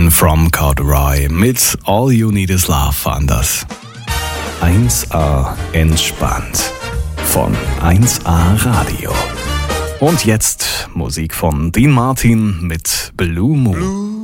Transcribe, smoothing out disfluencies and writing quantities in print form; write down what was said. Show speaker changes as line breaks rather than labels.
Martin from Corduroy mit All You Need Is Love waren das. 1A entspannt von 1A Radio. Und jetzt Musik von Dean Martin mit Blue Moon.